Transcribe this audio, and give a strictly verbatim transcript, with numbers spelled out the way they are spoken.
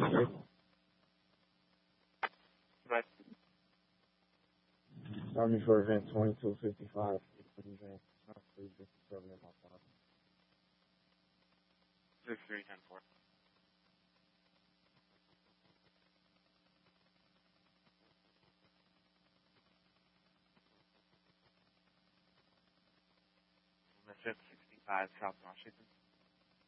Right. Start me for event twenty-two fifty-five. Event three fifty-seven in my pocket. Six three ten four. Fifth sixty-five South Washington.